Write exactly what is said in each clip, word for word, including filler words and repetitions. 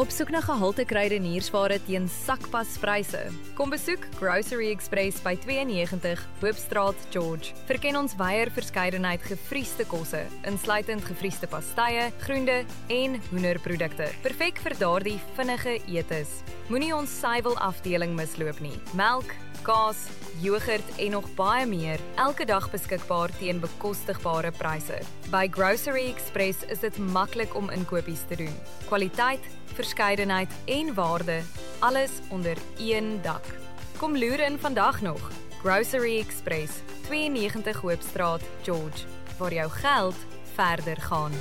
Op soek na gehalte kruideniersware teen sakpaspryse? Kom besoek Grocery Express by twee negentig Hoopstraat, George. Verken ons wyeer verskeidenheid gefriesde kosse, insluitend gefriesde pastye, groente en hoenderprodukte. Perfek vir daardie vinnige etes. Moenie ons suiwel afdeling misloop nie. Melk, kaas, yoghurt en nog baie meer, elke dag beskikbaar teen bekostigbare pryse. By Grocery Express is dit maklik om inkopies te doen. Kwaliteit, verskeidenheid en waarde, alles onder een dak. Kom loer in vandag nog. Grocery Express, twee negentig Hoopstraat, George, waar jou geld verder gaan.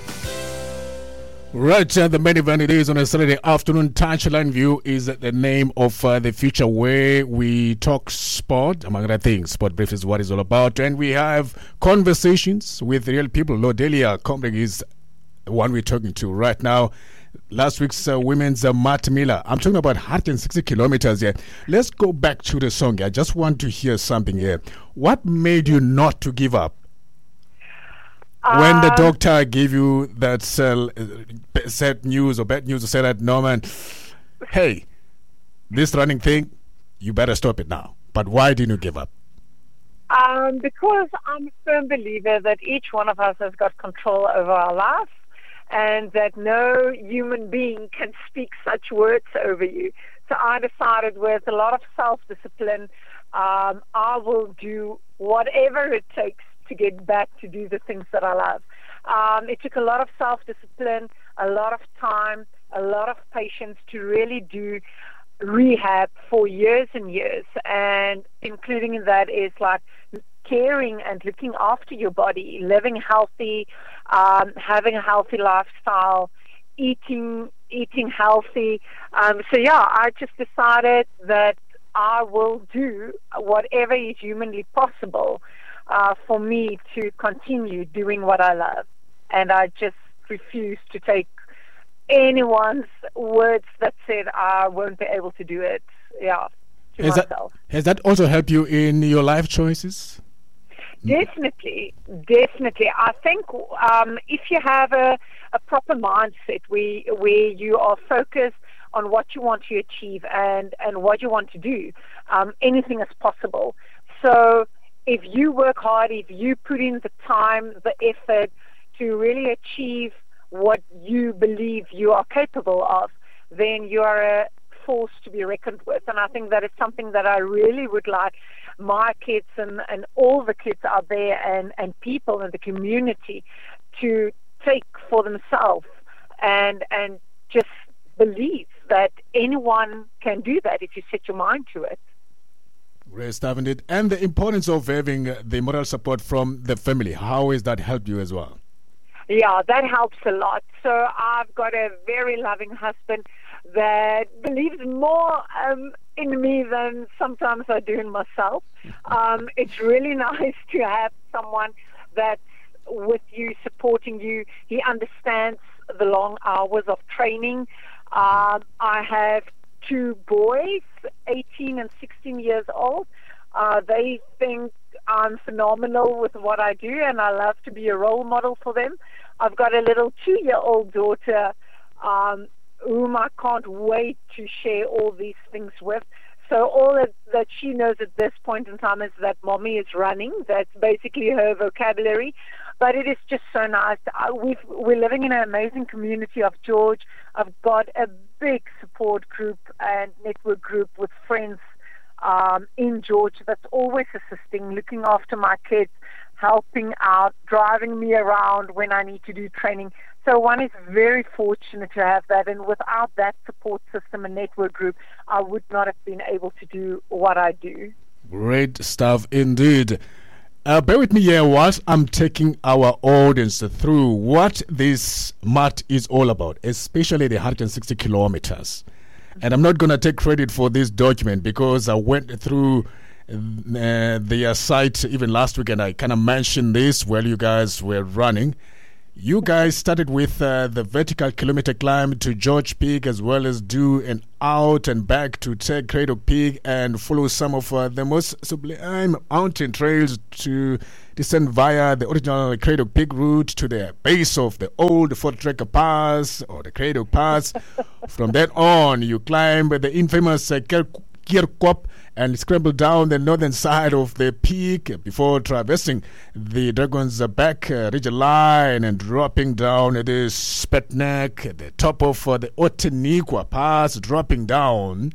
Right, uh, the main event it is on a Saturday afternoon. Touchline View is the name of uh, the feature where we talk sport, among other things. Sport Brief is what it's all about. And we have conversations with real people. Lodelia Kombreg is the one we're talking to right now. Last week's uh, women's uh, Matt Miller. I'm talking about one hundred sixty kilometers here. Let's go back to the song. I just want to hear something here. What made you not to give up? When the doctor gave you that uh, sad news or bad news to say that, Norman, hey, this running thing, you better stop it now. But why didn't you give up? Um, because I'm a firm believer that each one of us has got control over our life and that no human being can speak such words over you. So I decided with a lot of self-discipline, um, I will do whatever it takes to get back to do the things that I love. Um, it took a lot of self-discipline, a lot of time, a lot of patience to really do rehab for years and years. And including in that is like caring and looking after your body, living healthy, um, having a healthy lifestyle, eating eating healthy. Um, so yeah, I just decided that I will do whatever is humanly possible Uh, for me to continue doing what I love. And I just refuse to take anyone's words that said I won't be able to do it, yeah, to has myself. That, has that also helped you in your life choices? Definitely, definitely. I think um, if you have a, a proper mindset where, where you are focused on what you want to achieve and, and what you want to do, um, anything is possible. So if you work hard, if you put in the time, the effort to really achieve what you believe you are capable of, then you are a force to be reckoned with. And I think that is something that I really would like my kids and, and all the kids out there and, and people in the community to take for themselves and and just believe that anyone can do that if you set your mind to it. Great stuff indeed. And the importance of having the moral support from the family. How has that helped you as well? Yeah, that helps a lot. So I've got a very loving husband that believes more um, in me than sometimes I do in myself. Um, it's really nice to have someone that's with you, supporting you. He understands the long hours of training. Um, I have two boys, eighteen and sixteen years old. Uh, they think I'm phenomenal with what I do, and I love to be a role model for them. I've got a little two-year-old daughter um, whom I can't wait to share all these things with. So all that, that she knows at this point in time is that mommy is running. That's basically her vocabulary. But it is just so nice. I, we've, we're living in an amazing community of George. I've got a big support group and network group with friends um, in George that's always assisting, looking after my kids, helping out, driving me around when I need to do training. So one is very fortunate to have that, and without that support system and network group, I would not have been able to do what I do. Great stuff indeed. Uh, bear with me here whilst I'm taking our audience through what this mat is all about, especially the one hundred sixty kilometers. And I'm not going to take credit for this document because I went through uh, their site even last week and I kind of mentioned this while you guys were running. You guys started with uh, the vertical kilometer climb to George Peak, as well as do an out and back to take Cradle Peak and follow some of uh, the most sublime mountain trails to descend via the original Cradle Peak route to the base of the old Fort Tracker Pass or the Cradle Pass, From then on, you climb the infamous uh, Kierkop and scramble down the northern side of the peak before traversing the Dragon's Back uh, ridge line and dropping down at the Spetnek at the top of uh, the Otenikwa Pass, dropping down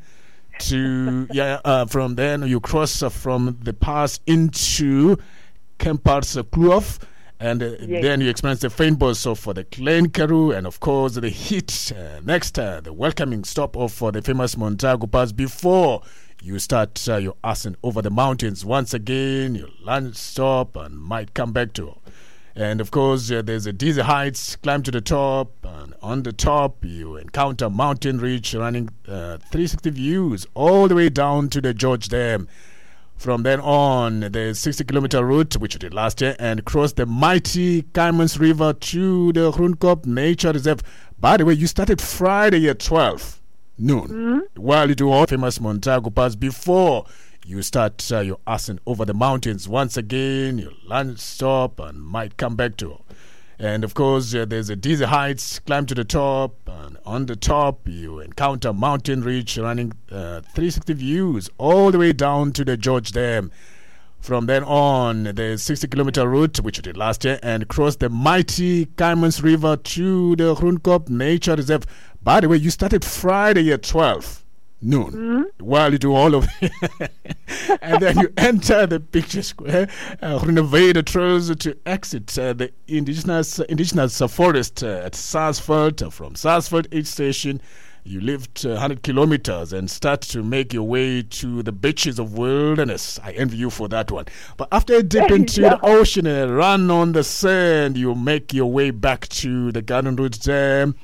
to, yeah, uh, from then you cross uh, from the pass into Kempar's uh, Kloof. And uh, yes. then you experience the fynbos of uh, the Klein Karoo and, of course, the heat. Uh, next, uh, the welcoming stop of uh, the famous Montagu Pass before you start uh, your ascent over the mountains. Once again, you land stop and might come back to. And, of course, uh, there's a dizzy heights, climb to the top. And on the top, you encounter Mountain Ridge running uh, three sixty views all the way down to the George Dam. From then on, the sixty kilometer route, which we did last year, and cross the mighty Caimans River to the Groenkop Nature Reserve. By the way, you started Friday at twelve noon, mm-hmm. while you do all famous Montagu Pass before you start uh, your ascent over the mountains. Once again, you land stop and might come back to. And, of course, uh, there's a dizzy heights, climb to the top, and on the top, you encounter Mountain Ridge running uh, three sixty views all the way down to the George Dam. From then on, the sixty kilometer route, which we did last year, and cross the mighty Caimans River to the Groenkop Nature Reserve. By the way, you started Friday at twelve noon, mm-hmm. while you do all of it. And then you enter the picture square, uh, renovate the trails to exit uh, the indigenous indigenous uh, forest uh, at Sarsfield. Uh, from Sarsfield East Station, you lift uh, one hundred kilometers and start to make your way to the beaches of wilderness. I envy you for that one. But after a dip into yeah. the ocean and a run on the sand, you make your way back to the Garden Route Dam,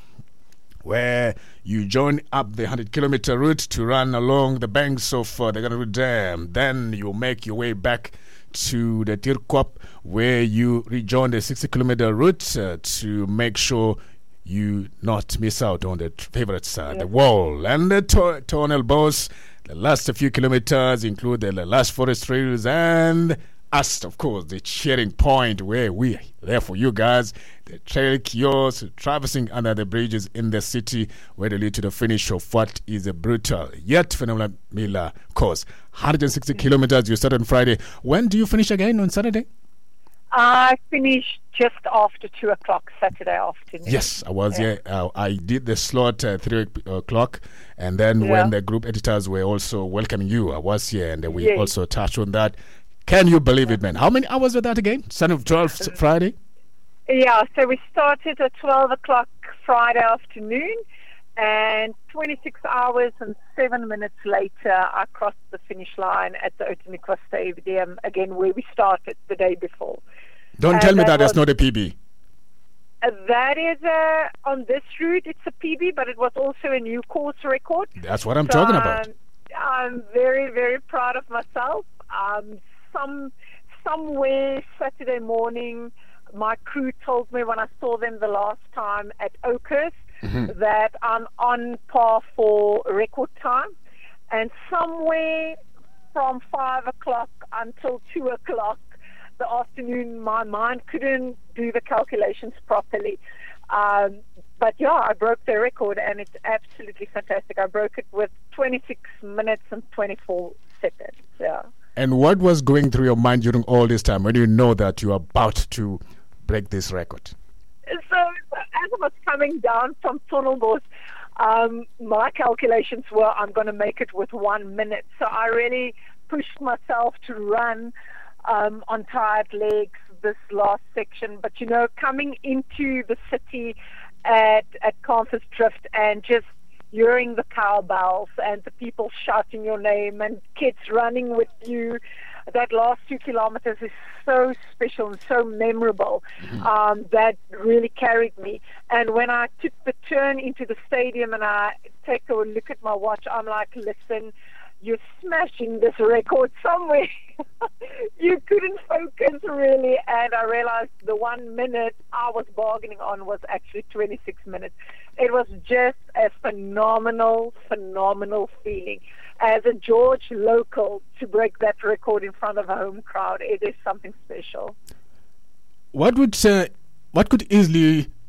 where you join up the one hundred kilometer route to run along the banks of uh, the Garden Route Dam. Then you make your way back to the Tirkop, where you rejoin the sixty kilometer route uh, to make sure you not miss out on the t- favorites, uh, yeah. the wall and the to- tunnel boss. The last few kilometers include the last forest trails and us, of course, the cheering point where we are there for you guys. The trail kiosks, traversing under the bridges in the city where they lead to the finish of what is a brutal yet phenomenal Miller course. one hundred sixty kilometers, you start on Friday. When do you finish again on Saturday? I finished just after two o'clock Saturday afternoon. Yes, I was yeah. here. Uh, I did the slot at three o'clock, and then yeah. when the group editors were also welcoming you, I was here, and we yes. also touched on that. Can you believe it, man? How many hours were that again? Son of twelve Friday? Yeah, so we started at twelve o'clock Friday afternoon, and twenty-six hours and seven minutes later, I crossed the finish line at the Otenikwa Stadium, again, where we started the day before. Don't and tell me that, that that's not a P B. Uh, that is, a, on this route, it's a P B, but it was also a new course record. That's what I'm so talking about. Um, I'm very, very proud of myself. Um, some Somewhere Saturday morning, my crew told me when I saw them the last time at Oakhurst mm-hmm. that I'm on par for record time. And somewhere from five o'clock until two o'clock the afternoon, my mind couldn't do the calculations properly. Um, but yeah, I broke the record, and it's absolutely fantastic. I broke it with twenty-six minutes and twenty-four seconds. Yeah. And what was going through your mind during all this time when you know that you are about to break this record? So, as I was coming down from Tunnelbos, um, my calculations were I'm going to make it with one minute. So I really pushed myself to run um, on tired legs this last section. But, you know, coming into the city at, at Campus Drift and just hearing the cowbells and the people shouting your name and kids running with you, that last two kilometers is so special and so memorable. Mm-hmm. um, that really carried me. And when I took the turn into the stadium and I take a look at my watch, I'm like, listen, you're smashing this record somewhere. You couldn't focus really, and I realized the one minute I was bargaining on was actually twenty-six minutes. It was just a phenomenal, phenomenal feeling. As a George local, to break that record in front of a home crowd, it is something special. What would uh, what could easily